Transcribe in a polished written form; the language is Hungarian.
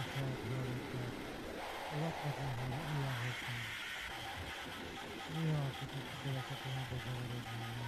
Hallották, hallották. Lakhatni hol, ilyen helyszínen. Ja, kicsit bele kellett volna bezavarodni.